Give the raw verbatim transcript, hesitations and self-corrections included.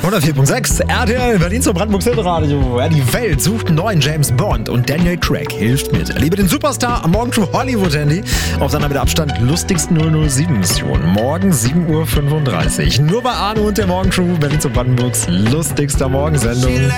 hundertvier Komma sechs R T L, Berlin zum Brandenburgs Hitradio. Ja, die Welt sucht einen neuen James Bond und Daniel Craig hilft mit. Erlebe den Superstar am Morgenshow Hollywood-Handy auf seiner mit Abstand lustigsten null null sieben Mission. Morgen sieben Uhr fünfunddreißig. Nur bei Arno und der Morgenshow, Berlin zum Brandenburgs lustigster Morgensendung.